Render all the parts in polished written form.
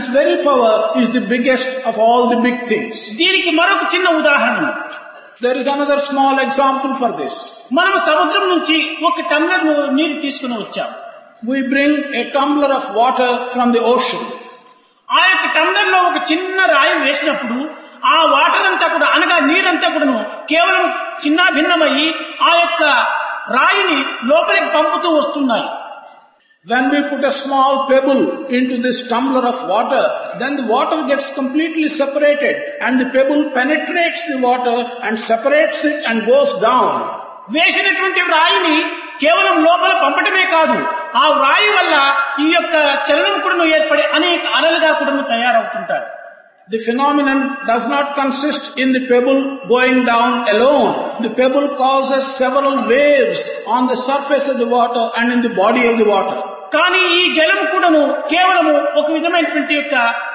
very power is the biggest of all the big things. దీనికి మరొక చిన్న ఉదాహరణ. There is another small example for this. మనం సముద్రం నుంచి ఒక టమ్లర్ నీరు తీసుకుని వచ్చాం. We bring a tumbler of water from the ocean. ఆ యొక్క టమ్లర్ లో ఒక చిన్న రాయి వేసినప్పుడు ఆ వాటర్ అంతా కూడా అనగా నీరంతా కూడాను కేవలం చిన్న భిన్నమయ్యి ఆ యొక్క రాయిని లోపలికి పంపుతూ వస్తున్నాయి. When we put a small pebble into this tumbler of water, then the water gets completely separated and the pebble penetrates the water and separates it and goes down. వేసినటువంటి రాయిని కేవలం లోపల పంపటమే కాదు, ఆ రాయి వల్ల ఈ యొక్క చలనం కూడా ఏర్పడి అనేక అలలుగా కూడా తయారవుతుంటారు. The phenomenon does not consist in the pebble going down alone. The pebble causes several waves on the surface of the water and in the body of the water. కానీ ఈ జలం కూడాను కేవలము ఒక విధమైనటువంటి యొక్క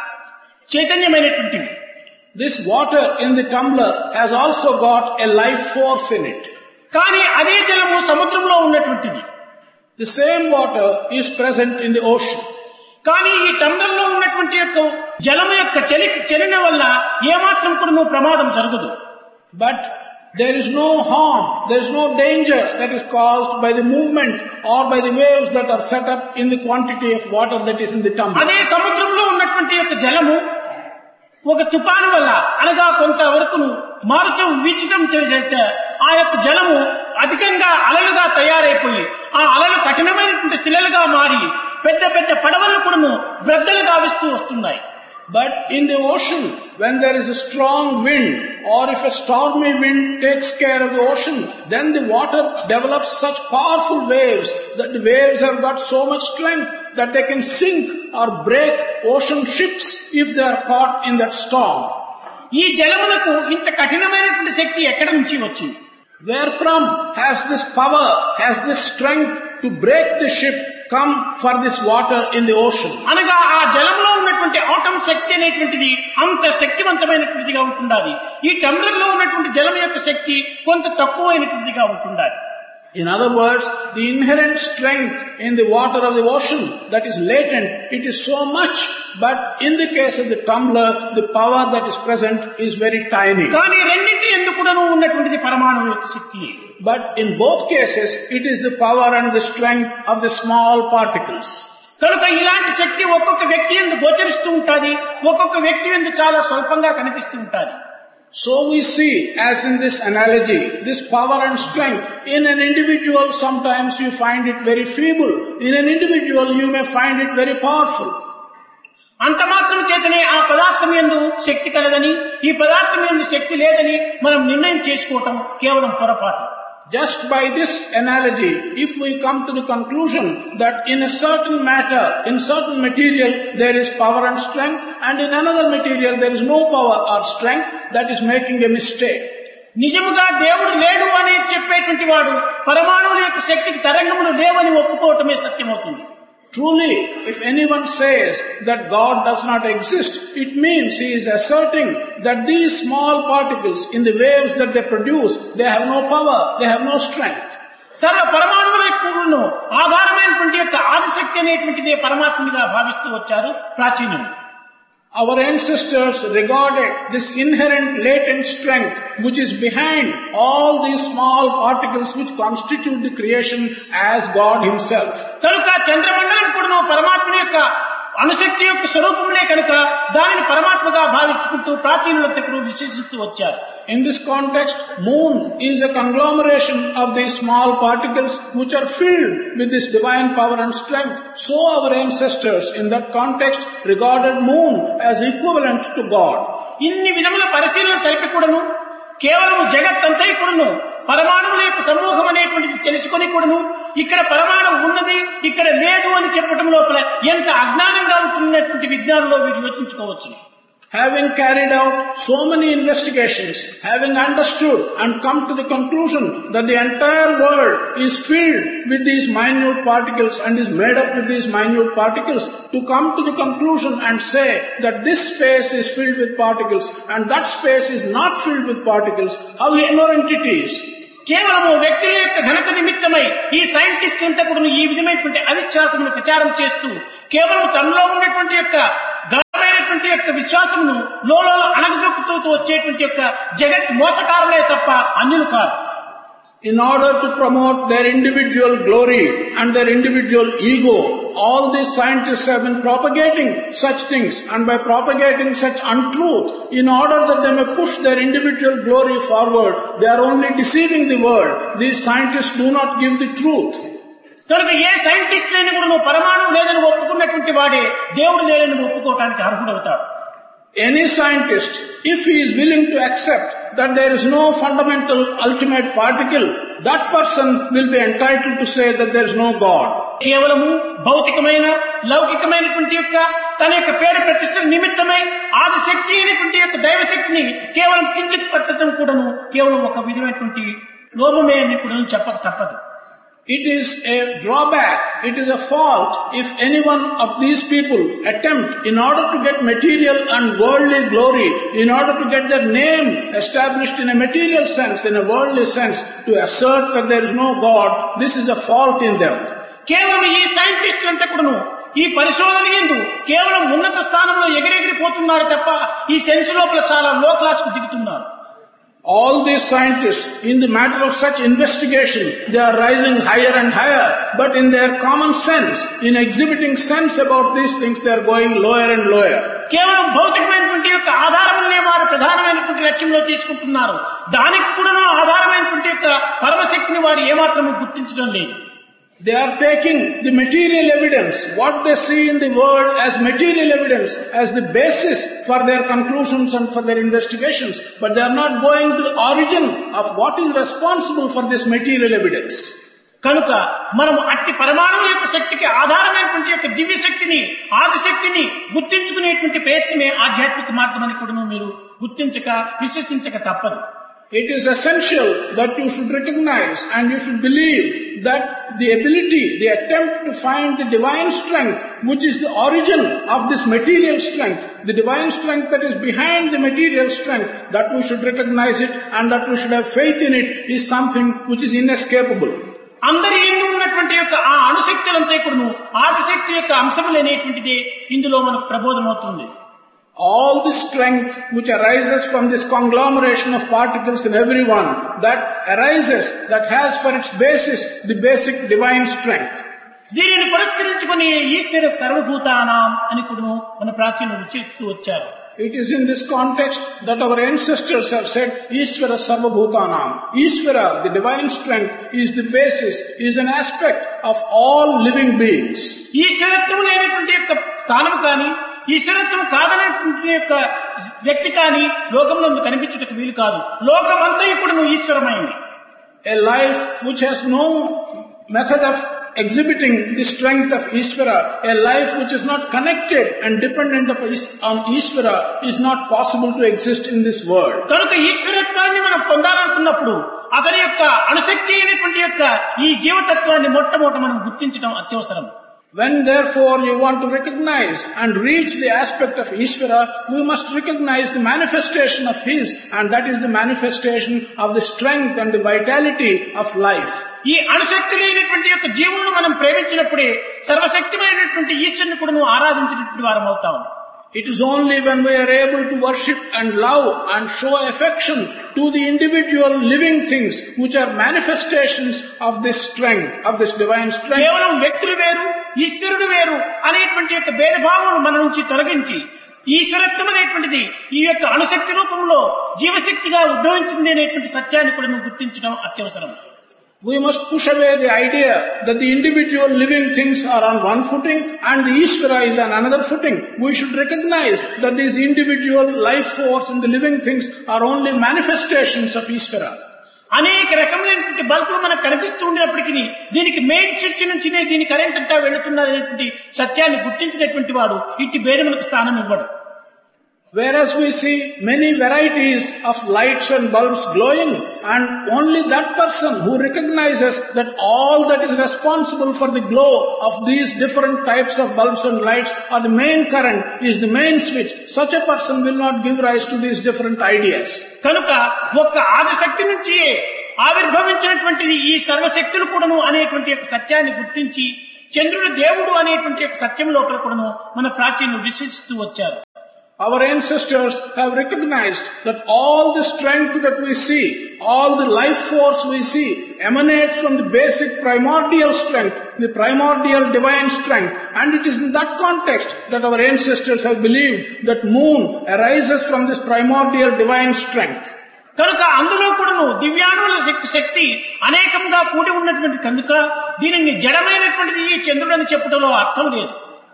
చైతన్యమైనటువంటిది. This water in the tumbler has also got a life force in it. కానీ అదే జలము సముద్రంలో ఉన్నటువంటిది. The same water is present in the ocean. కానీ ఈ టంబ్లర్ లో ఉన్నటువంటి యొక్క జలము యొక్క చలన వల్ల ఏమాత్రం కూడా ప్రమాదం జరగదు. But there is no harm, there is no danger that is caused by the movement or by the waves that are set up in the quantity of water that is in the tumbler. అదే సముద్రంలో ఉన్నటువంటి యొక్క జలము ఒక తుఫాను వల్ల అనగా కొంతవరకు మారుతూ వీచడం చేత ఆ యొక్క జలము అధికంగా అలలుగా తయారైపోయి ఆ అలలు కఠినమైనటువంటి శిలలుగా మారి పెద్ద పెద్ద పడవలు కూడా బ్రద్దలుగా విస్తూ వస్తున్నాయి. But in the ocean, when there is a strong wind or if a stormy wind takes care of the ocean, then the water develops such powerful waves that the waves have got so much strength that they can sink or break ocean ships if they are caught in that storm. ఈ జలములకు ఇంత కఠినమైనటువంటి శక్తి ఎక్కడి నుంచి వచ్చింది? Where from has this power, has this strength to break the ship come for this water in the ocean? అనగా ఆ జలంలో ఉన్నటువంటి ఆటం శక్తి అనేటువంటిది అంత శక్తివంతమైనటువంటిదిగా ఉంటుండాలి. ఈ టంబ్లర్ లో ఉన్నటువంటి జలం యొక్క శక్తి కొంత తక్కువైనటువంటిదిగా ఉంటుండాలి. In other words, the inherent strength in the water of the ocean that is latent, it is so much, but in the case of the tumbler, the power that is present is very tiny. కానీ రెండింటి ఎందుకును ఉన్నటువంటిది పరమాణువు యొక్క శక్తి. But in both cases, it is the power and the strength of the small particles. కనుక ఇలాంటి శక్తి ఒక్కొక్క వ్యక్తి యందు గోచరిస్తూ ఉంటుంది, ఒక్కొక్క వ్యక్తి యందు చాలా స్వల్పంగా కనిపిస్తూ ఉంటుంది. So we see, as in this analogy, this power and strength, in an individual sometimes you find it very feeble, in an individual you may find it very powerful. అంత మాత్రం చేతనే ఆ పదార్థం యందు శక్తి కలదని, ఈ పదార్థం యందు శక్తి లేదని మనం నిర్ణయం చేసుకోవటం కేవలం పొరపాటు. Just by this analogy, if we come to the conclusion that in a certain matter, in certain material, there is power and strength, and in another material there is no power or strength, that is making a mistake. నిజముగా దేవుడు లేడు అని చెప్పేటువంటి వాడు పరమాణువుల యొక్క శక్తికి తరంగములు లేవని ఒప్పుకోవటమే సత్యమవుతుంది. Truly, if anyone says that God does not exist, it means he is asserting that these small particles in the waves that they produce, they have no power, they have no strength. సర్వ పరమాణువుల యొక్క ఆధారమైనటువంటి యొక్క ఆదిశక్తి అనేటువంటిదే పరమాత్మగా భావిస్తూ వచ్చారు ప్రాచీనులు. Our ancestors regarded this inherent latent strength which is behind all these small particles which constitute the creation as God himself. కనుక చంద్రమండలం కూడా పరమాత్మ యొక్క అణుశక్తి యొక్క స్వరూపములే కనుక దానిని పరమాత్మగా భావించుకుంటూ ప్రాచీనులంతకు విశ్వసిస్తూ వచ్చారు. In this context, moon is a conglomeration of these small particles which are filled with this divine power and strength. So our ancestors in that context regarded moon as equivalent to God. ఇన్ని విధముల పరిశీలన సలిపి కూడాను కేవలం జగత్తంతై కూడాను పరమాణువుల యొక్క సమూహం అనేటువంటిది తెలుసుకొని కూడాను ఇక్కడ పరమాణువు ఉన్నది ఇక్కడ లేదు అని చెప్పడం లోపల ఎంత అజ్ఞానంగా ఉంటున్నటువంటి విజ్ఞానంలో వీరు యోచించుకోవచ్చు. Having carried out so many investigations, having understood and come to the conclusion that the entire world is filled with these minute particles and is made up with these minute particles, to come to the conclusion and say that this space is filled with particles and that space is not filled with particles, how ignorant it is. కేవలము వ్యక్తుల యొక్క ఘనత నిమిత్తమై ఈ scientist అంతా కూడా ఈ విధమైనటువంటి అవిశ్వాసమును ప్రచారం చేస్తూ కేవలం తనలో ఉన్నటువంటి యొక్క ఘనమైన అనేటువంటి యొక్క విశ్వాసమును లోలో అణగదొక్కుతూ వచ్చేటువంటి యొక్క జగత్ మోసకారులే తప్ప అన్యులు కాదు. In order to promote their individual glory and their individual ego, all these scientists have been propagating such things, and by propagating such untruth, in order that they may push their individual glory forward, they are only deceiving the world. These scientists do not give the truth. కనుక ఏ scientist లేని కూడా నువ్వు పరమాణువు లేదని ఒప్పుకున్నటువంటి వాడే దేవుడు లేదని ఒప్పుకోవటానికి అర్హుడవుతాడు. Any scientist, if he is willing to accept that there is no fundamental ultimate particle, that person will be entitled to say that there is no God. కేవలము భౌతికమైన లౌకికమైనటువంటి యొక్క తన యొక్క పేరు ప్రతిష్ట నిమిత్తమై ఆదిశక్తి అయినటువంటి యొక్క దైవశక్తిని కేవలం కించిత్ పట్టడం కూడాను కేవలం ఒక విధమైనటువంటి లోపమే అని కూడా చెప్పక తప్పదు. It is a drawback, it is a fault if any one of these people attempt, in order to get material and worldly glory, in order to get their name established in a material sense, in a worldly sense, to assert that there is no God. This is a fault in them. కేవలం ఈ సైంటిస్టులు అంతా కూడాను ఈ పరిశోధన యందు కేవలం ఉన్నత స్థానంలో ఎగిరెగిరిపోతున్నారు తప్ప ఈ సెన్స్ లోపల చాలా లో క్లాస్ కు దిగుతున్నారు. All these scientists, in the matter of such investigation, they are rising higher and higher, but in their common sense, in exhibiting sense about these things, they are going lower and lower. కేవలం భౌతికమైనటువంటి యొక్క ఆధారములనే వారు ప్రధానమైనటువంటి లక్ష్యంలో తీసుకుంటున్నారు. దానికి కూడా ఆధారమైనటువంటి యొక్క పరమశక్తిని వారు ఏమాత్రము గుర్తించడం లేదు. They are taking the material evidence, what they see in the world as material evidence, as the basis for their conclusions and for their investigations. But they are not going to the origin of what is responsible for this material evidence. కనుక మనము అట్టి పరమాణువు యొక్క శక్తికి ఆధారమైనటువంటి యొక్క దివ్య శక్తిని ఆదిశక్తిని గుర్తించుకునేటువంటి ప్రయత్నమే ఆధ్యాత్మిక మార్గం అని కూడా మీరు గుర్తించక విశ్వసించక తప్పదు. It is essential that you should recognize and you should believe that the ability, the attempt to find the divine strength, which is the origin of this material strength, the divine strength that is behind the material strength, that we should recognize it and that we should have faith in it, is something which is inescapable. అందరి ఎందు ఉన్నటువంటి యొక్క ఆ అణుశక్తులంతా కూడాను ఆదిశక్తి యొక్క అంశములు అనేటువంటిది ఇందులో మనకు ప్రబోధమవుతుంది. All the strength which arises from this conglomeration of particles in everyone, that arises, that has for its basis the basic divine strength. దీనిని పురస్కరించుకొని ఈశ్వర సర్వభూతానాం అని కూడా మన ప్రాచీనులు ఉచ్చరిస్తూ వచ్చారు. It is in this context that our ancestors have said, Ishvara Sarvabhutanam. Ishvara, the divine strength, is the basis, is an aspect of all living beings. ఈశ్వరత్వం లేనటువంటి యొక్క స్థానం కానీ ఈశ్వరత్వం కాదనేటువంటి యొక్క వ్యక్తి కానీ లోకంలో కనిపించుటకు వీలు కాదు. లోకమంతా ఇప్పుడు ఈశ్వరమైంది. A life which has no method of exhibiting the strength of Ishvara, a life which is not connected and dependent on Ishvara, is not possible to exist in this world. కనుక ఈశ్వరత్వాన్ని మనం పొందాలనుకున్నప్పుడు అతని యొక్క అణుశక్తి అయినటువంటి యొక్క ఈ జీవతత్వాన్ని మొట్టమొదట మనం గుర్తించడం అత్యవసరం. When therefore you want to recognize and reach the aspect of Ishvara, we must recognize the manifestation of His, and that is the manifestation of the strength and the vitality of life. ఈ అణుశక్తి లేనటువంటి యొక్క జీవులను మనం ప్రేమించినప్పుడే సర్వశక్తిమైనటువంటి ఈశ్వరుని కూడా నువ్వు ఆరాధించినటువంటి వారం అవుతాం. It is only when we are able to worship and love and show affection to the individual living things which are manifestations of this strength, of this divine strength. కేవలం వ్యక్తులు వేరు ఈశ్వరుడు వేరు అనేటువంటి యొక్క భేదభావం మన నుంచి తొలగించి ఈశ్వరత్వం అనేటువంటిది ఈ యొక్క అణుశక్తి రూపంలో జీవశక్తిగా ఉద్భవించింది అనేటువంటి సత్యాన్ని కూడా నువ్వు గుర్తించడం అత్యవసరం. We must push away the idea that the individual living things are on one footing and the Ishvara is on another footing. We should recognize that these individual life force and the living things are only manifestations of Ishvara. అనేక రకమైనటువంటి బల్బులు మనకు కనిపిస్తూ ఉండేప్పటికీ దీనికి main switch నుంచినే దీని current అంతా వెళుతున్నది అనేటువంటి సత్యాన్ని గుర్తించినటువంటి వాడు ఇట్టి భేదములకు స్థానం ఇవ్వడు. Whereas we see many varieties of lights and bulbs glowing, and only that person who recognizes that all that is responsible for the glow of these different types of bulbs and lights are the main current, is the main switch, such a person will not give rise to these different ideas. కనుక ఒక్క ఆదిశక్తి నుంచి ఆవిర్భవించినటువంటి ఈ సర్వశక్తులు కూడాను అనేటువంటి యొక్క సత్యాన్ని గుర్తించి చంద్రుడు దేవుడు అనేటువంటి యొక్క సత్యం లోపల కూడాను మన ప్రాచీనులు విశ్వసిస్తూ వచ్చారు. Our ancestors have recognized that all the strength that we see, all the life force we see emanates from the basic primordial strength, the primordial divine strength. And it is in that context that our ancestors have believed that moon arises from this primordial divine strength. కనుక అందులో కూడాను దివ్యాణువుల శక్తి అనేకంగా కూడి ఉన్నటువంటి కనుక దీనిని జడమైనటువంటిది ఈ చంద్రుడని చెప్పుటలో అర్థం లేదు.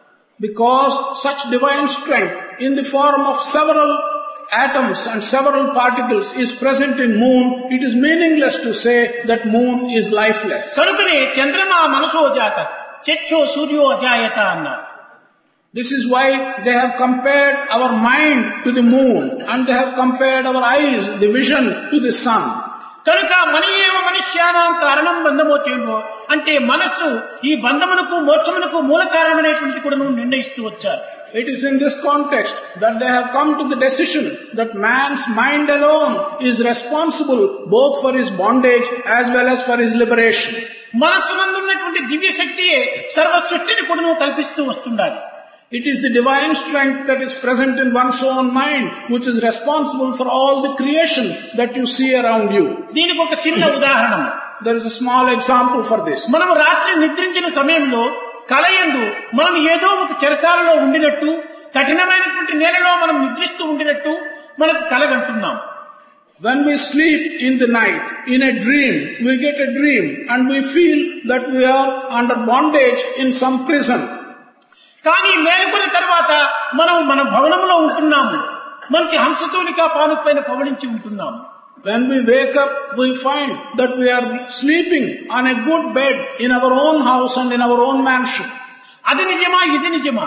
Because such divine strength in the form of several atoms and several particles is present in moon, it is meaningless to say that moon is lifeless. కనుకనే చంద్రమా మనసో జాత చక్షో సూర్యో అజాయత అన్నారు. This is why they have compared our mind to the moon and they have compared our eyes, the vision, to the sun. కనుక మనయేవ మనుష్యానాం కారణం బంధమోచేమో అంటే మనస్సు ఈ బంధమునకు మోక్షమునకు మూల కారణమైనటువంటి కూడా నిర్ణయిస్తూ వచ్చారు. It is in this context that they have come to the decision that man's mind alone is responsible both for his bondage as well as for his liberation. మనస్సునందున్నటువంటి దివ్య శక్తియే సర్వ సృష్టిని కూడా కల్పిస్తూ వస్తుండాలి. It is the divine strength that is present in one's own mind which is responsible for all the creation that you see around you. దీనికి ఒక చిన్న ఉదాహరణ. There is a small example for this. మనం రాత్రి నిద్రించిన సమయంలో కలయందు మనం ఏదో ఒక చెరసాలలో ఉండినట్టు కఠినమైనటువంటి నేలలో మనం నిద్రిస్తూ ఉండినట్టు మనకు కలగంటున్నాం. When we sleep in the night, in a dream, we get a dream and we feel that we are under bondage in some prison. కానీ మేలుకున్న తర్వాత మనం మన భవనంలో ఉంటున్నాము, మంచి హంసతూలికా పానుపైన పవళించి ఉంటున్నాము. When we wake up, we find that we are sleeping on a good bed in our own house and in our own mansion. అది నిజమా, ఇది నిజమా?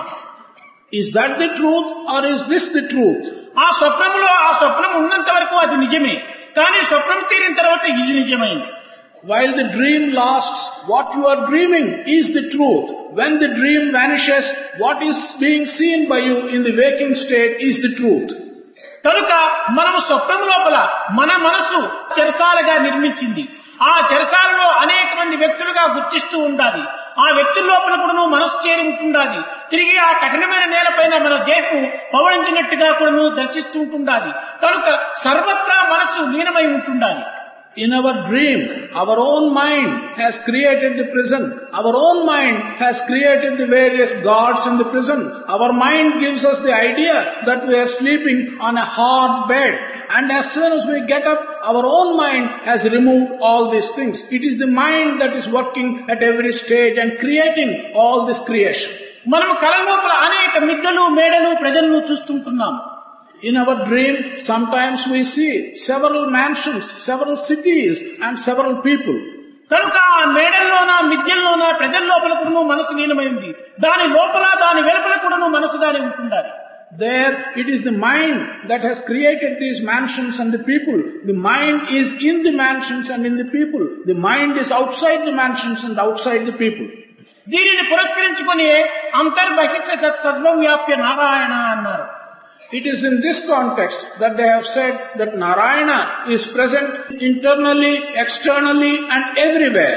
Is that the truth or is this the truth? ఆ స్వప్నంలో ఆ స్వప్నం ఉన్నంత వరకు అది నిజమే, కానీ స్వప్నం తీరిన తర్వాత ఇది నిజమైంది. While the dream lasts, what you are dreaming is the truth. When the dream vanishes, what is being seen by you in the waking state is the truth. కనుక మనం స్వప్నం లోపల మన మనస్సు చెరసాలగా నిర్మించింది. ఆ చెరసాలలో అనేక మంది వ్యక్తులుగా గుర్తిస్తూ ఉండాలి. ఆ వ్యక్తుల లోపల కూడా మనస్సు చేరి ఉంటుండాలి. తిరిగి ఆ కఠినమైన నేలపైన మన దేహం పవళించినట్టుగా కూడా దర్శిస్తూ ఉంటుండాలి. కనుక సర్వత్రా మనస్సు లీనమై ఉంటుండాలి. In our dream, our own mind has created the prison. Our own mind has created the various gods in the prison. Our mind gives us the idea that we are sleeping on a hard bed. And as soon as we get up, our own mind has removed all these things. It is the mind that is working at every stage and creating all this creation. మనం కల లోపల అనేక మిద్దలు మేడలు ప్రజలను చూస్తుంటున్నాం. In our dream, sometimes we see several mansions, several cities and several people. కనుక ఆ మేడల్లోన మిద్దెల్లోన ప్రజల లోపల కూడా మనసు లీనమైంది. దాని లోపల దాని వెలుపల కూడా మనసుగానే ఉంటుండాలి. There it is the mind that has created these mansions and the people. The mind is in the mansions and in the people. The mind is outside the mansions and outside the people. దీనిని పురస్కరించుకొని అంతర్బహిష్ట తత్సర్వం వ్యాప్య నారాయణ అన్నారు. It is in this context that they have said that Narayana is present internally, externally and everywhere.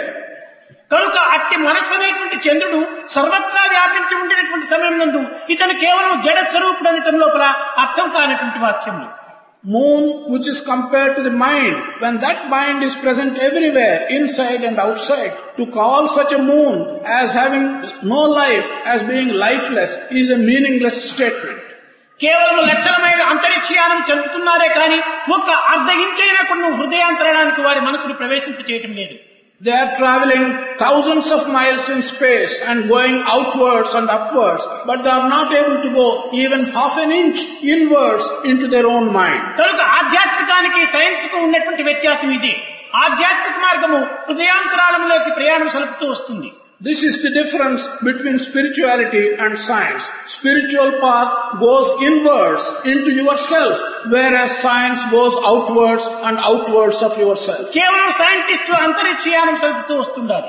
కనుక అట్టి మనస్సు అనేటువంటి చంద్రుడు సర్వత్రా వ్యాపించి ఉండేటువంటి సమయం నందు ఇతను కేవలం జడ స్వరూపుడు అనటం లోపల అర్థం కానటువంటి వాక్యములు. Moon, which is compared to the mind, when that mind is present everywhere, inside and outside, to call such a moon as having no life, as being lifeless, is a meaningless statement. కేవలం లక్షణమైన అంతరిక్షయానం చంపుతున్నారే కానీ ఒక్క అర్ధ ఇంచైనా కూడా హృదయాంతరానికి వారి మనసును ప్రవేశింప చేయటం లేదు. They are traveling thousands of miles in space and going outwards and upwards, but they are not able to go even half an inch inwards into their own mind. కనుక ఆధ్యాత్మికానికి సైన్స్ కు ఉన్నటువంటి వ్యత్యాసం ఇది. ఆధ్యాత్మిక మార్గము హృదయాంతరాళంలోకి ప్రయాణం సలుపుతూ వస్తుంది. This is the difference between spirituality and science. Spiritual path goes inwards into yourself, whereas science goes outwards and outwards of yourself. కేవలం సైంటిస్టులు అంతరిక్షయానం సలుపుతూ వస్తుండాలి.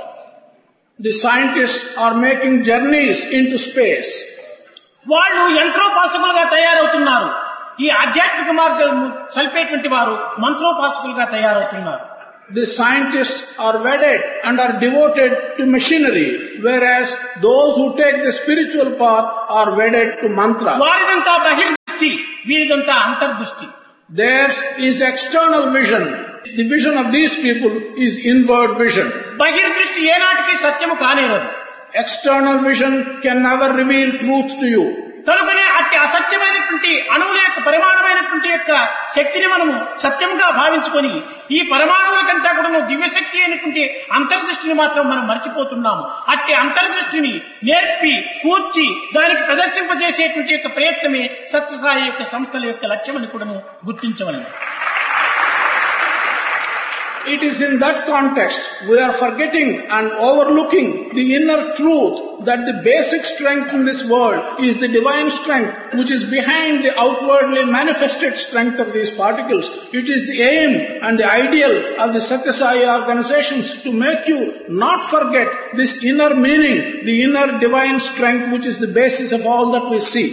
The scientists are making journeys into space. వాళ్ళు యంత్రోపాసకులుగా తయారవుతున్నారు. ఈ ఆధ్యాత్మిక మార్గం సల్పేటువంటి వారు మంత్రోపాసకులుగా తయారవుతున్నారు. The scientists are wedded and are devoted to machinery, whereas those who take the spiritual path are wedded to mantra. వారిదంతా బహిర్దృష్టి, వీరిదంతా అంతర్దృష్టి. Theirs is external vision. The vision of these people is inward vision. బహిర్దృష్టి ఏనాటికి సత్యము కానేరదు. External vision can never reveal truth to you. కనుకనే అట్టి అసత్యమైనటువంటి అణువుల యొక్క పరిమాణమైనటువంటి యొక్క శక్తిని మనము సత్యంగా భావించుకొని ఈ పరమాణువులకంతా కూడా దివ్యశక్తి అయినటువంటి అంతర్దృష్టిని మాత్రం మనం మర్చిపోతున్నాము. అట్టి అంతర్దృష్టిని నేర్పి కూర్చి దానికి ప్రదర్శింపజేసేటువంటి యొక్క ప్రయత్నమే సత్యసాయి యొక్క సంస్థల యొక్క లక్ష్యమని కూడా గుర్తించవలెను. It is in that context we are forgetting and overlooking the inner truth that the basic strength in this world is the divine strength which is behind the outwardly manifested strength of these particles. It is the aim and the ideal of the Satyasai organizations to make you not forget this inner meaning, the inner divine strength which is the basis of all that we see.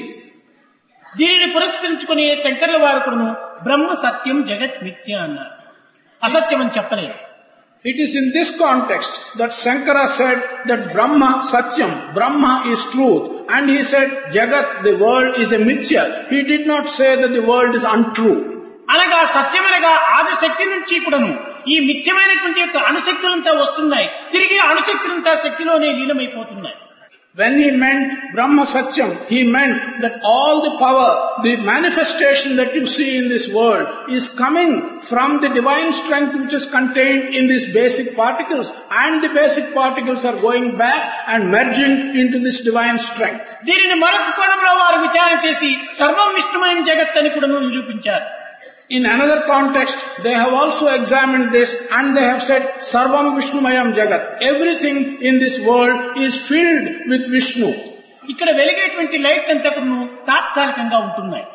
దీనిని పురస్కరించుకుని శంకర్ల వారు కూడాను బ్రహ్మ సత్యం జగత్ మిథ్య అన్నారు. అసత్యం అని చెప్పలేదు. It is in this context that Shankara said that Brahma Satyam, Brahma is truth, and he said Jagat, the world is a mithya. He did not say that the world is untrue. అనగా సత్యమనగా ఆది శక్తి నుంచి కూడాను ఈ మిథ్యమైనటువంటి యొక్క అణుశక్తులంతా వస్తున్నాయి, తిరిగి అణుశక్తులంతా శక్తిలోనే లీనమైపోతున్నాయి. When he meant Brahma Satyam, he meant that all the power, the manifestation that you see in this world is coming from the divine strength which is contained in these basic particles, and the basic particles are going back and merging into this divine strength. దీనిని మరొక కోణంలో వారు విచారణ చేసి సర్వం విష్ణుమయం జగత్ అని కూడా నిరూపించారు. In another context, they have also examined this and they have said Sarvam Vishnumayam Jagat. Everything in this world is filled with Vishnu. ఇక్కడ వెలిగేటువంటి లైట్ అంతా కూడా తాత్కాలికంగా ఉంటున్నాయి.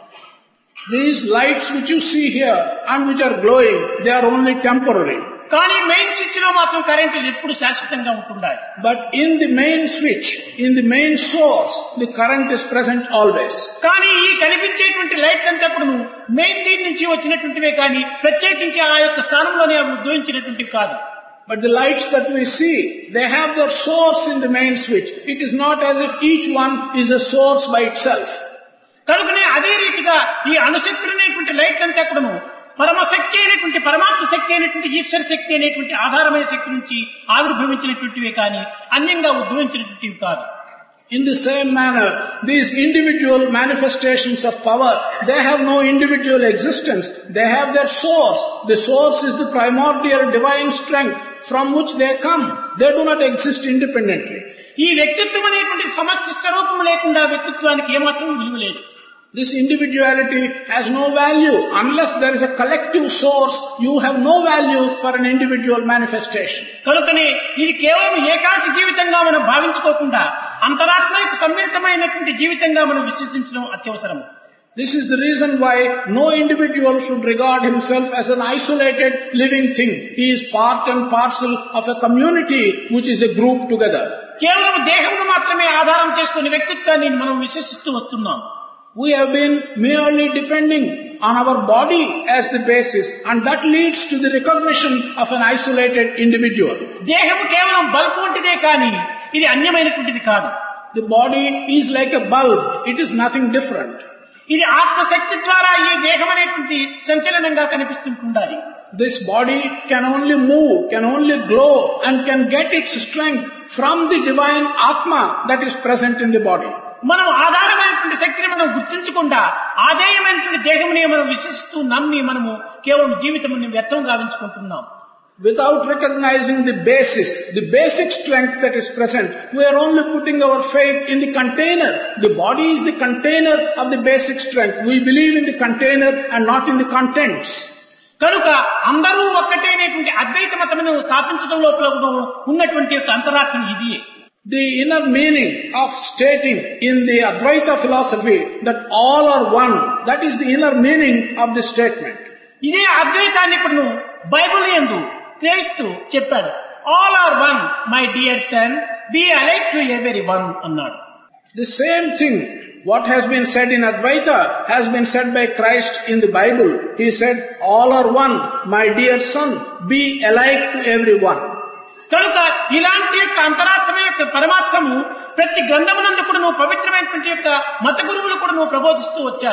These lights which you see here and which are glowing, they are only temporary. కానీ main switch లో మాత్రం current ఎప్పుడు శాశ్వతంగా ఉంటుండాలి. But in the main switch, in the main source, the current is present always. కానీ ఈ కనిపించేటువంటి light అంతా కూడా మెయిన్ దీని నుంచి వచ్చినటువంటివే కానీ ప్రత్యేకించి ఆ యొక్క స్థానంలోనే అవి ఉద్భవించినటువంటివి కాదు. But the lights that we see, they have their source in the main switch. It is not as if each one is a source by itself. కనుకనే అదే రీతిగా ఈ అణుశక్తులైనటువంటి లైట్ అంతా కూడా పరమశక్తి అయినటువంటి పరమాత్మ శక్తి అయినటువంటి ఈశ్వర శక్తి అనేటువంటి ఆధారమైన శక్తి నుంచి ఆవిర్భవించినటువంటివే కానీ అన్యంగా ఉద్భవించినటువంటివి కాదు. In the same manner, these individual manifestations of power, they have no individual existence. They have their source. The source is the primordial divine strength from which they come. They do not exist independently. ఈ వ్యక్తిత్వం అనేటువంటి సమష్టి స్వరూపం లేకుండా వ్యక్తిత్వానికి ఏమాత్రం విలువ లేదు. This individuality has no value. Unless there is a collective source, you have no value for an individual manifestation. కనుకనే ఇది కేవలం ఏకాకి జీవితంగా మనం భావించుకోకుండా అంతరాత్మకు సమ్మిళితమైనటువంటి జీవితంగా మనం విశ్వసించడం అత్యవసరం. This is the reason why no individual should regard himself as an isolated living thing. He is part and parcel of a community which is a group together. కేవలం దేహమును మాత్రమే ఆధారం చేసుకుని వ్యక్తిత్వాన్ని మనం విశ్వసిస్తూ వస్తున్నాం. We have been merely depending on our body as the basis, and that leads to the recognition of an isolated individual. దేహము కేవలం బల్బు వంటిదే కానీ ఇది అన్యమైనటువంటిది కాదు. The body is like a bulb. It is nothing different. ఇది ఆత్మశక్తి ద్వారా ఈ దేహం అనేటువంటి సంచలనంగా కనిపిస్తుంటుండాలి. This body can only move, can only glow, and can get its strength from the divine Atma that is present in the body. మనం ఆధారమైనటువంటి శక్తిని మనం గుర్తించకుండా ఆదేయమైనటువంటి దేహమునే మనం విశ్వసిస్తూ నమ్మి మనము కేవలం జీవితం వ్యర్థం గావించుకుంటున్నాం. Without recognizing the basis, the basic strength that is present, we are only putting our faith in the container. The body is the container of the basic strength. We believe in the container and not in the contents. కనుక అందరూ ఒక్కటైనటువంటి అద్వైత మతమును స్థాపించడం లోపల ఉన్నటువంటి యొక్క అంతరార్థం ఇదియే. The inner meaning of stating in the Advaita philosophy that all are one, that is the inner meaning of this statement. ఇదే అద్వైతాన్ని ఇప్పుడు బైబిల్ యందు క్రీస్తు చెప్పాడు. All are one my dear son, B alike to every one అన్నాడు. The same thing what has been said in Advaita has been said by Christ in the Bible. He said, all are one, my dear son, be alike to everyone. కనుక ఇలాంటి యొక్క అంతరాత్మ యొక్క పరమాత్మము ప్రతి గ్రంథమునందు కూడా పవిత్రమైనటువంటి యొక్క మత గురువులు కూడా ప్రబోధిస్తూ వచ్చారు.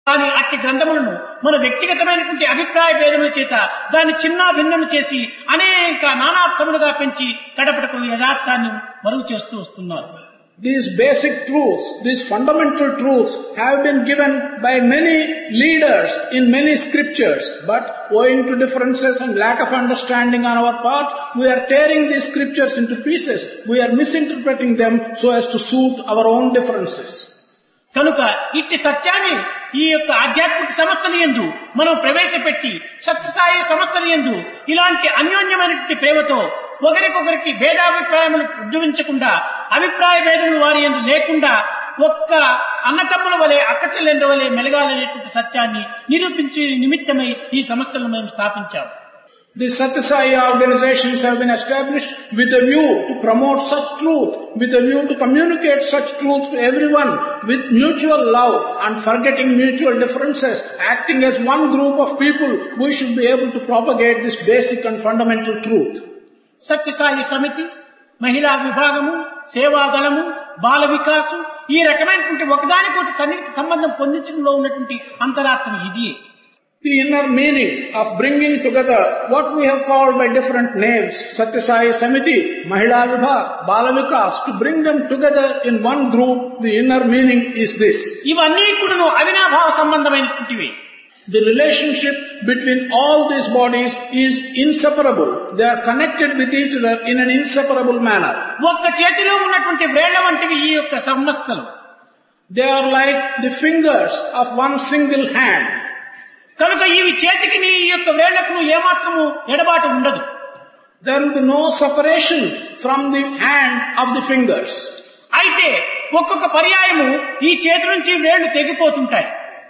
కానీ అట్టి గ్రంథములను మన వ్యక్తిగతమైనటువంటి అభిప్రాయ భేదముల చేత దాన్ని చిన్న భిన్నము చేసి అనేక నానార్థములుగా పెంచి కడపటకు యథార్థాన్ని మరుగు చేస్తూ వస్తున్నారు. These basic truths, these fundamental truths have been given by many leaders in many scriptures, but owing to differences and lack of understanding on our part, we are tearing these scriptures into pieces. We are misinterpreting them so as to suit our own differences. కనుక ఇట్టి సత్యాన్ని ఈ యొక్క ఆధ్యాత్మిక సంస్థల యందు మనం ప్రవేశపెట్టి సత్యసాయి సంస్థల యందు ఇలాంటి అన్యోన్యమైనటువంటి ప్రేమతో ఒకరికొకరికి భేదాభిప్రాయములు ఉద్భవించకుండా అభిప్రాయ భేదములు వారి యందు లేకుండా ఒక్క అన్నతమ్ముల వలె అక్కచెల్లెండ్ర వలె మెలగాలనేటువంటి సత్యాన్ని నిరూపించే నిమిత్తమై ఈ సంస్థలను మేము స్థాపించాము. The Satya Sai organizations have been established with a view to promote such truth, with a view to communicate such truth to everyone with mutual love and forgetting mutual differences, acting as one group of people. We should be able to propagate this basic and fundamental truth. సత్య సాయి సమితి, మహిళా విభాగము, సేవాదళము, బాల వికాసు ఈ రకమైనటువంటి ఒకదానికోటి సన్నిహిత సంబంధం పొందించడంలో ఉన్నటువంటి అంతరార్థం ఇది. The inner meaning of bringing together what we have called by different names, Satya Sai Samiti, Mahila Vibhag, Bala Vikas, to bring them together in one group, the inner meaning is this. ఇవన్నీ కూడాను అవినాభావ సంబంధమైనటువంటివి. The relationship between all these bodies is inseparable. They are connected with each other in an inseparable manner. ఒక్క చేతిలో ఉన్నటువంటి వేళ్ల వంటివి ఈ యొక్క సంస్థలు. They are like the fingers of one single hand. కనుక ఈ చేతికి నీ యొక్క వేళ్లకు ఏమాత్రము ఎడబాటు ఉండదు. There will be no separation from the hand of the fingers. అయితే ఒక్కొక్క పర్యాయము ఈ చేతి నుంచి వేళ్లు తెగిపోతుంటాయి.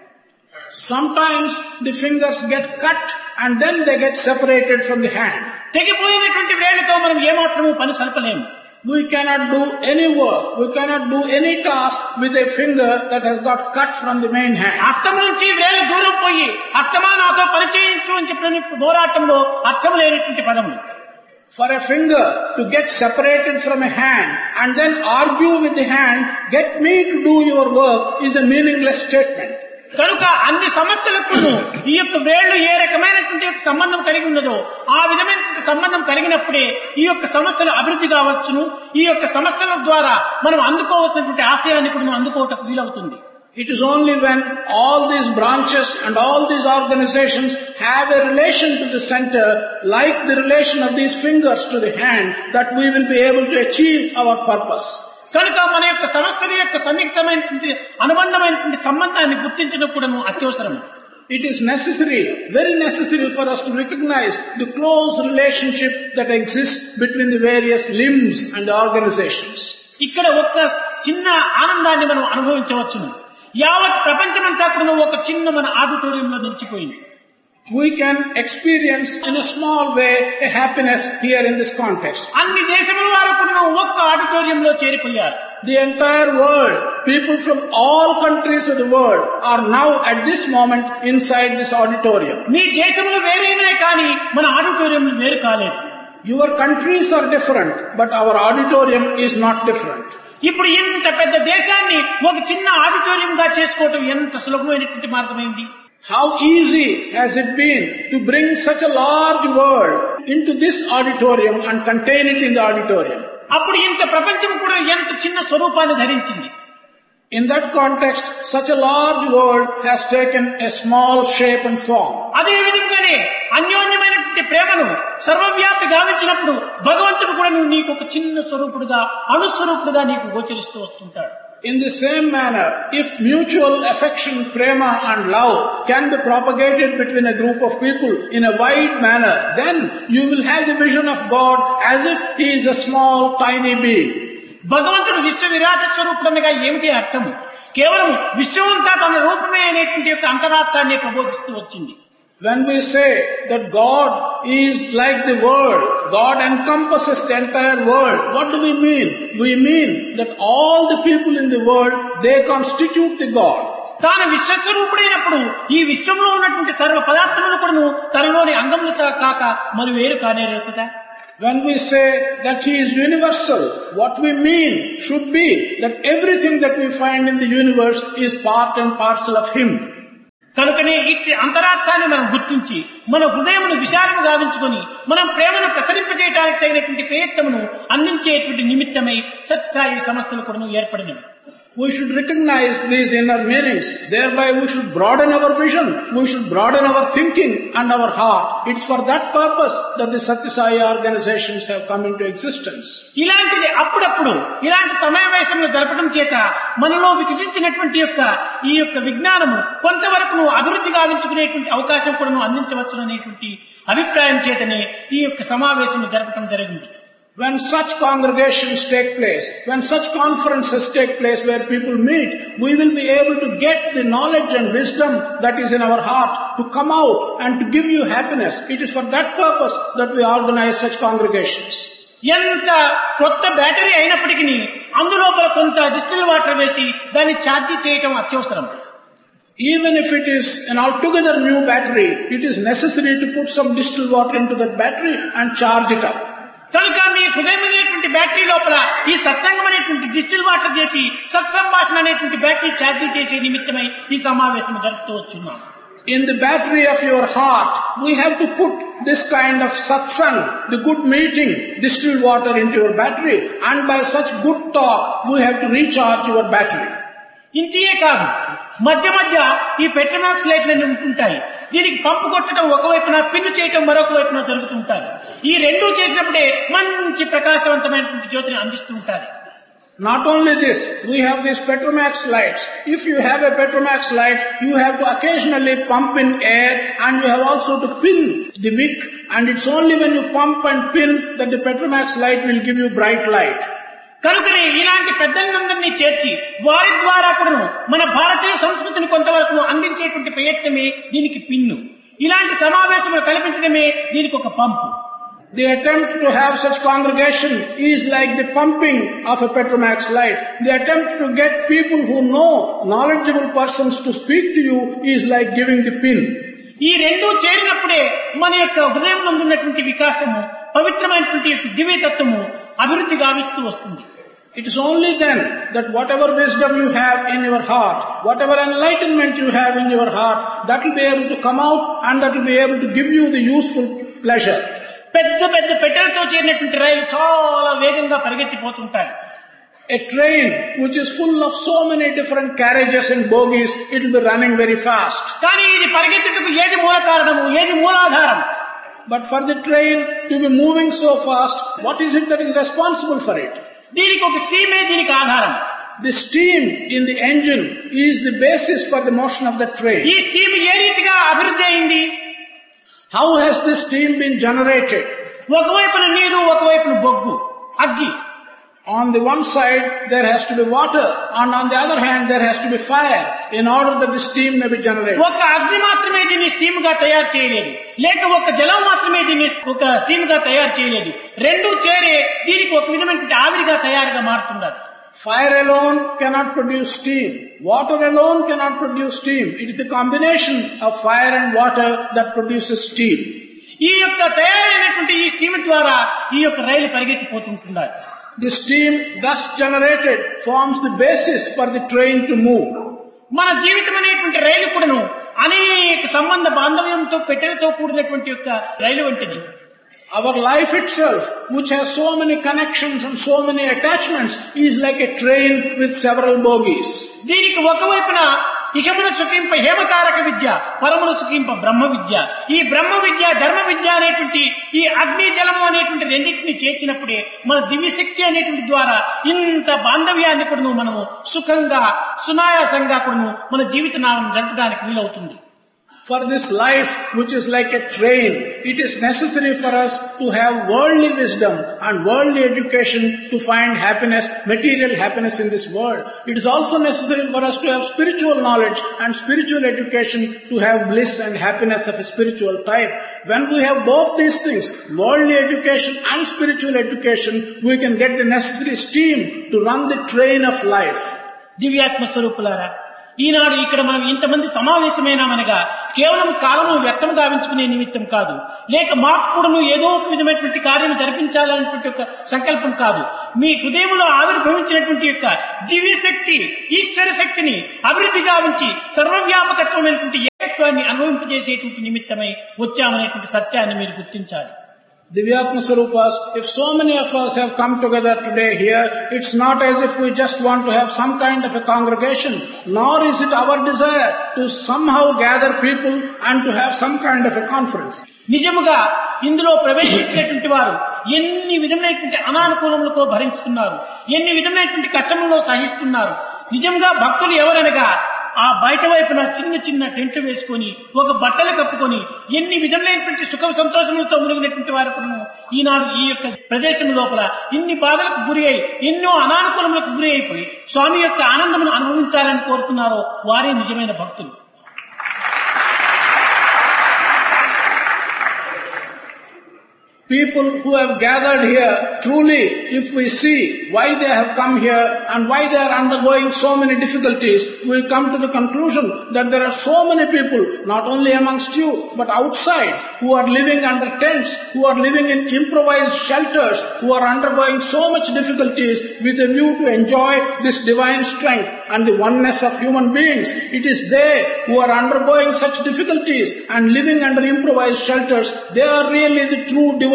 Sometimes the fingers get cut and then they get separated from the hand. తెగిపోయినటువంటి వేళ్లతో మనం ఏమాత్రము పని సల్పలేము. We cannot do any work, we cannot do any task with a finger that has got cut from the main hand. హస్తం నుంచి వేళ్లు దూరం పోయి హస్తమా నాతో పని చేయించు అని చెప్పిన పోరాటంలో అర్థం లేనటువంటి పదము. For a finger to get separated from a hand and then argue with the hand, get me to do your work, is a meaningless statement. కనుక అన్ని సమస్యలకు ఈ యొక్క వేళ్లు ఏ రకమైనటువంటి సంబంధం కలిగి ఉన్నదో ఆ విధమైనటువంటి సంబంధం కలిగినప్పుడే ఈ యొక్క సమస్యలు అభివృద్ధి కావచ్చును. ఈ యొక్క సమస్యల ద్వారా మనం అందుకోవాల్సినటువంటి ఆశయాన్ని కూడా మనం అందుకోవటం వీలవుతుంది. It is only when all these branches and all these organizations have a relation to the center, like the relation of these fingers to the hand, that we will be able to achieve our purpose. కనుక మన యొక్క సంస్థల యొక్క సన్నిహితమైనటువంటి అనుబంధమైనటువంటి సంబంధాన్ని గుర్తించడం కూడా అత్యవసరం. It is necessary, very necessary for us to recognize the close relationship that exists between the various limbs and the organizations. ఇక్కడ ఒక్క చిన్న ఆనందాన్ని మనం అనుభవించవచ్చును. యావత్ ప్రపంచమంతా కూడా ఒక చిన్న మన ఆడిటోరియంలో నిలిచిపోయింది. We can experience in a small way a happiness here in this context. అన్ని దేశముల వారు కూడా ఒక్క ఆడిటోరియంలో చేరిపోయారు. The entire world, people from all countries of the world are now at this moment inside this auditorium. మీ దేశములు వేరేనే కానీ మన ఆడిటోరియంలు వేరు కాలేదు. Your countries are different, but our auditorium is not different. ఇప్పుడు ఇంత పెద్ద దేశాన్ని ఒక చిన్న ఆడిటోరియంగా చేసుకోవటం ఎంత సులభమైనటువంటి మార్గమైంది. How easy has it been to bring such a large world into this auditorium and contain it in the auditorium. అప్పుడు ఇంత ప్రపంచం కూడా ఎంత చిన్న స్వరూపాన్ని ధరించింది. In that context, such a large world has taken a small shape and form. అదే విధంగానే అన్యోన్యమైనటువంటి ప్రేమను సర్వవ్యాప్తి గావించినప్పుడు భగవంతుడు కూడా నీకు ఒక చిన్న స్వరూపుడుగా అణుస్వరూపుడుగా నీకు గోచరిస్తూ వస్తుంటాడు. In the same manner, if mutual affection, prema and love can be propagated between a group of people in a wide manner, then you will have the vision of God as if He is a small, tiny being. భగవంతుడు విశ్వ విరాట స్వరూపుడనగా ఏమిటి అర్థము? కేవలం విశ్వమంతా తన రూపమే అనేటువంటి యొక్క అంతరార్థాన్ని ప్రబోధిస్తూ వచ్చింది. When we say that God is like the world, God encompasses the entire world, what do we mean? We mean that all the people in the world, they constitute the God. తాను విశ్వస్వరూపుడైనప్పుడు ఈ విశ్వంలో ఉన్నటువంటి సర్వ పదార్థములు కూడా తనలోని అంగములతో కాక మరి వేరు కానేరు కదా. When we say that He is universal, what we mean should be that everything that we find in the universe is part and parcel of Him. కనుకనే ఇట్టి అంతరార్థాన్ని మనం గుర్తించి మన హృదయమును విశాలము గావించుకొని మనం ప్రేమను ప్రసరింపజేయడానికి తగినటువంటి ప్రయత్నమును అందించేటువంటి నిమిత్తమై సత్సాయి సంస్థలు కూడా ఏర్పడినవి. We should recognize these inner meanings. Thereby we should broaden our vision. We should broaden our thinking and our heart. It's for that purpose that the Satya Sai organizations have come into existence. ఇలాంటిది అప్పుడప్పుడు ఇలాంటి సమావేశంలో జరపడం చేత మనలో వికసించినటువంటి ఈ యొక్క విజ్ఞానము కొంతవరకు అభివృద్ధి గావించుకునేటువంటి అవకాశం కూడా అందించవచ్చు అనేటువంటి అభిప్రాయం చేతనే ఈ యొక్క సమావేశం జరపడం జరిగింది. When such congregations take place, when such conferences take place where people meet, we will be able to get the knowledge and wisdom that is in our heart to come out and to give you happiness. It is for that purpose that we organize such congregations. ఎంత కొత్త battery అయినప్పటికీ అందులోపల కొంత distil water వేసి దాన్ని charge చేయటం అత్యవసరం. Even if it is an altogether new battery, it is necessary to put some distilled water into that battery and charge it up. కనుక మీ హృదయం అనేటువంటి బ్యాటరీ లోపల ఈ సత్సంగం అనేటువంటి డిస్టిల్ వాటర్ చేసి సత్సంభాషణ అనేటువంటి బ్యాటరీ ఛార్జీ చేసే నిమిత్తమై ఈ సమావేశం జరుపుతూ వచ్చున్నాం. In the battery of your heart, we have to put this kind of satsang, the good meeting, distilled water into your battery, and by such good talk, we have to recharge your battery. ఇంతే కాదు, మధ్య మధ్య ఈ Petromax లైట్లన్నీ ఉంటుంటాయి. దీనికి పంపు కొట్టడం ఒకవైపున, pin చేయటం మరొక వైపున జరుగుతుంటారు. ఈ రెండూ చేసినప్పుడే మంచి ప్రకాశవంతమైనటువంటి జ్యోతిని అందిస్తూ ఉంటారు. Not only this, we have these Petromax lights. If you have a Petromax light, you have to occasionally pump in air and you have also to pin the wick, and it's only when you pump and pin that the Petromax light will give you bright light. కనుకనే ఇలాంటి పెద్దలందరినీ చేర్చి వారి ద్వారా కూడా మన భారతీయ సంస్కృతిని కొంతవరకు అందించేటువంటి ప్రయత్నమే దీనికి పిన్ను. ఇలాంటి సమావేశములు కల్పించడమే దీనికి ఒక పంపు. The attempt to have such congregation is like the pumping of a Petromax light. The attempt to get people who know, knowledgeable persons to speak to you is like giving the pin. ఈ రెండూ చేరినప్పుడే మన యొక్క హృదయంలో ఉన్నటువంటి వికాసము, పవిత్రమైనటువంటి దివ్యతత్వము అభివృద్ధి గావిస్తూ వస్తుంది. It is only then that whatever wisdom you have in your heart, whatever enlightenment you have in your heart, that will be able to come out and that will be able to give you the useful pleasure. పెద్ద పెద్ద పెట్టెలతో చేరినటువంటి రైలు చాలా వేగంగా పరిగెత్తిపోతుంటాయి. A train which is full of so many different carriages and bogies, it will be running very fast. కానీ ఇది పరిగెత్తుటకు ఏది మూల కారణము, ఏది మూలాధారం? But for the train to be moving so fast, what is it that is responsible for it? దీనికి ఒక స్టీమే దీనికి ఆధారం. The steam in the engine is the basis for the motion of the train. ఈ steam ఏ రీతిగా అభివృద్ధి అయింది? How has this steam been generated? ఒకవైపున నీరు, ఒకవైపున బొగ్గు, అగ్గి. On the one side there has to be water, and on the other hand there has to be fire in order that the steam may be generated. ఒక అగ్ని మాత్రమే దీన్ని steam గా తయారు చేయలేదు, లేక ఒక జలం మాత్రమే దీన్ని ఒక స్టీమ్ గా తయారు చేయలేదు. రెండు చేరే దీనికి ఒక విధమైన ఆవిరిగా తయారుగా మారుతున్నారు. Fire alone cannot produce steam. Water alone cannot produce steam. It is the combination of fire and water that produces steam. ఈ యొక్క తయారైనటువంటి ఈ స్టీమ్ ద్వారా ఈ యొక్క రైలు పరిగెత్తిపోతుంటున్నారు. The steam thus generated forms the basis for the train to move. మన జీవితం అనేటువంటి రైలు కూడాను అనేక సంబంధ బాంధవ్యంతో పెట్టెలతో కూడినటువంటి యొక్క రైలు వంటిది. Our life itself, which has so many connections and so many attachments, is like a train with several bogies. దీనికి ఒకవైపున ఇహమున సుఖింప హేమతారక విద్య, పరమున సుఖింప బ్రహ్మ విద్య. ఈ బ్రహ్మ విద్య, ధర్మ విద్య అనేటువంటి ఈ అగ్ని జలము అనేటువంటి రెండింటిని చేర్చినప్పుడే మన దివ్యశక్తి అనేటువంటి ద్వారా ఇంత బాంధవ్యాన్ని కూడా మనము సుఖంగా, సునాయాసంగా కూడా మన జీవితాన్ని జరపడానికి వీలవుతుంది. For this life, which is like a train, it is necessary for us to have worldly wisdom and worldly education to find happiness, material happiness in this world. It is also necessary for us to have spiritual knowledge and spiritual education to have bliss and happiness of a spiritual type. When we have both these things, worldly education and spiritual education, we can get the necessary steam to run the train of life. దివ్యాత్మ స్వరూపులారా, ఈనాడు ఇక్కడ మనం ఇంతమంది సమావేశమైనామనగా కేవలం కాలము వ్యక్తం గావించుకునే నిమిత్తం కాదు, లేక మాకు కూడాను ఏదో ఒక విధమైనటువంటి కార్యం జరిపించాలనేటువంటి ఒక సంకల్పం కాదు. మీ హృదయంలో ఆవిర్భవించినటువంటి యొక్క దివ్య శక్తి, ఈశ్వర శక్తిని అభివృద్ధి గావించి సర్వవ్యాపకత్వమైనటువంటి ఏకత్వ అనుభవింపజేసేటువంటి నిమిత్తమై వచ్చామనేటువంటి సత్యాన్ని మీరు గుర్తించాలి. Divyatma Swarupas, if so many of us have come together today here, it's not as if we just want to have some kind of a congregation, nor is it our desire to somehow gather people and to have some kind of a conference. నిజముగా ఇందులో ప్రవేశించినటువంటి వారు ఎన్ని విధమైనటువంటి అనానుకూలములతో భరిస్తున్నారు, ఎన్ని విధమైనటువంటి కష్టములను సహిస్తున్నారు. నిజంగా భక్తులు ఎవరనగా ఆ బయట వైపున చిన్న చిన్న టెంట్ వేసుకొని ఒక బట్టలు కప్పుకొని ఎన్ని విధములైనటువంటి సుఖ సంతోషములతో మునిగినటువంటి వారు ఈనాడు ఈ యొక్క ప్రదేశం లోపల ఇన్ని బాధలకు గురి అయి ఎన్నో అనానుకూలములకు గురి అయిపోయి స్వామి యొక్క ఆనందమును అనుభవించాలని కోరుతున్నారో వారే నిజమైన భక్తులు. People who have gathered here, truly, if we see why they have come here and why they are undergoing so many difficulties, we come to the conclusion that there are so many people, not only amongst you, but outside, who are living under tents, who are living in improvised shelters, who are undergoing so much difficulties with a view to enjoy this divine strength and the oneness of human beings. It is they who are undergoing such difficulties and living under improvised shelters. They are really the true devotees.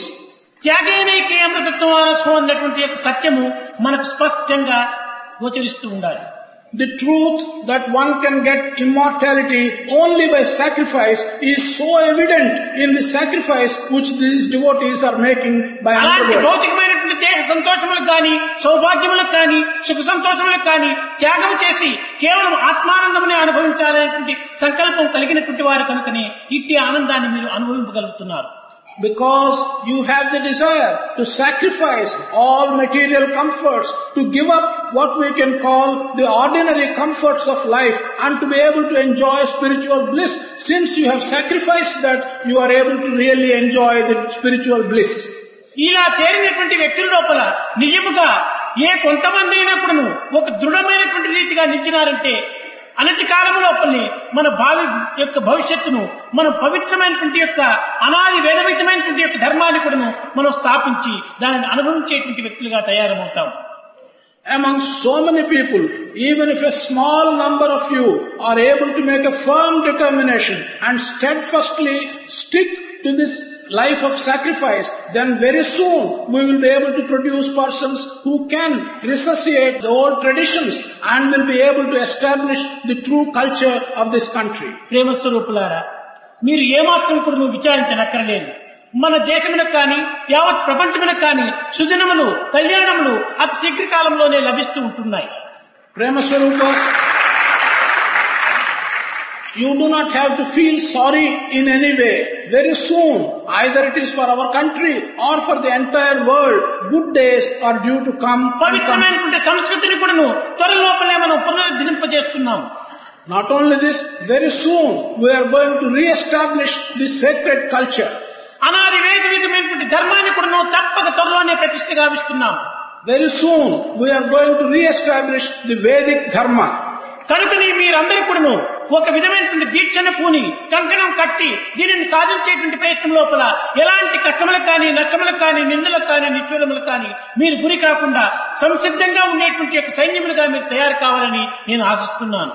త్యాగేనైకే అమృతత్వం ఆలస్వం అన్నటువంటి సత్యము మనకు స్పష్టంగా గోచరిస్తూ ఉండాలి. The truth that one can get immortality only by sacrifice is so evident in the sacrifice which these devotees are making by undergoing. భౌతికమైనటువంటి దేహ సంతోషములకు కానీ సౌభాగ్యములకు కానీ సుఖ సంతోషములకు కానీ త్యాగం చేసి కేవలం ఆత్మానందమునే అనుభవించాలనేటువంటి సంకల్పం కలిగినటువంటి వారు కనుకనే ఇట్టి ఆనందాన్ని మీరు అనుభవించగలుగుతున్నారు. Because you have the desire to sacrifice all material comforts, to give up what we can call the ordinary comforts of life and to be able to enjoy spiritual bliss. Since you have sacrificed that, you are able to really enjoy the spiritual bliss. ఇలా చేరినటువంటి వ్యక్తుల లోపల నిజముగా ఏ కొంతమంది అయినప్పుడు ఒక దృఢమైనటువంటి రీతిగా నిలిచినారంటే అనతి కాలం లోపలనే మన భావి యొక్క భవిష్యత్తును మనం పవిత్రమైనటువంటి యొక్క అనాది వేదవితమైనటువంటి యొక్క ధర్మాన్ని కూడా మనం స్థాపించి దానిని అనుభవించేటువంటి వ్యక్తులుగా తయారవుతాం. Among so many people, even if a small number of you are able to make a firm determination and steadfastly stick to this life of sacrifice, then very soon we will be able to produce persons who can resuscitate the old traditions and will be able to establish the true culture of this country. ప్రేమ స్వరూపులారా, మీరు ఏమాత్రం కూడా విచారించనక్కర్లేదు. మన దేశమునకు కానీ యావత్ ప్రపంచమునకు కానీ సుదినములు కళ్యాణములు అతి శీఘ్రకాలంలోనే లభిస్తూ ఉంటున్నాయి. ప్రేమ Swarupa's, you do not have to feel sorry in any way. Very soon, either it is for our country or for the entire world, good days are due to come. పవిత్రమైనటువంటి సంస్కృతిని కూడాను త్వరలోపలే మనం పునరుద్ధరింపజేస్తున్నాం. Not only this, very soon we are going to re-establish this sacred culture. అనాది వేదవిధమైనటువంటి ధర్మాన్ని కూడాను తప్పక త్వరలోనే ప్రతిష్ఠ గావిస్తున్నాం. Very soon we are going to re-establish the Vedic dharma. కనుకని మీరందరూ కూడాను ఒక విధమైనటువంటి దీక్షను పూని కంకణం కట్టి దీనిని సాధించేటువంటి ప్రయత్నం లోపల ఎలాంటి కష్టములకు కానీ నష్టములకు కానీ నిందలకు కానీ నిష్ఠూరములకు కానీ మీరు గురి కాకుండా సంసిద్ధంగా ఉండేటువంటి యొక్క సైన్యములుగా మీరు తయారు కావాలని నేను ఆశిస్తున్నాను.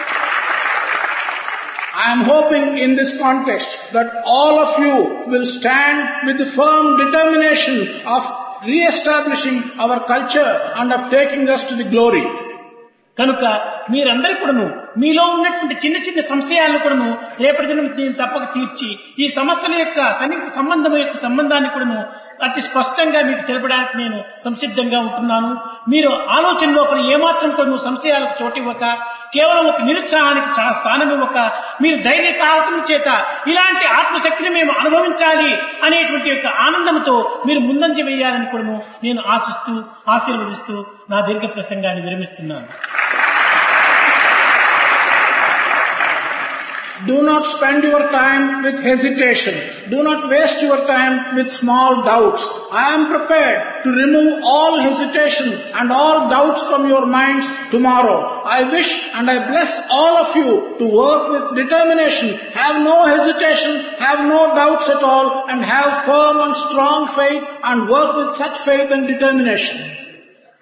I am hoping in this context that all of you will stand with the firm determination of re-establishing our culture and of taking us to the glory. కనుక మీరందరూ కూడాను మీలో ఉన్నటువంటి చిన్న చిన్న సంశయాలను కూడాను రేపటి దినం నేను తప్పక తీర్చి ఈ సంస్థల యొక్క సన్నిహిత సంబంధాన్ని కూడాను అతి స్పష్టంగా మీకు తెలపడానికి నేను సంసిద్ధంగా ఉంటున్నాను. మీరు ఆలోచన లోపల ఏమాత్రం కూడా సంశయాలకు చోటివ్వక, కేవలం ఒక నిరుత్సాహానికి స్థానం ఇవ్వక, మీరు ధైర్య సాహసం చేత ఇలాంటి ఆత్మశక్తిని మేము అనుభవించాలి అనేటువంటి యొక్క ఆనందంతో మీరు ముందంజ వేయాలని కూడా నేను ఆశిస్తూ ఆశీర్వదిస్తూ నా దీర్ఘ ప్రసంగాన్ని విరమిస్తున్నాను. Do not spend your time with hesitation. Do not waste your time with small doubts. I am prepared to remove all hesitation and all doubts from your minds tomorrow. I wish and I bless all of you to work with determination. Have no hesitation, have no doubts at all, and have firm and strong faith and work with such faith and determination.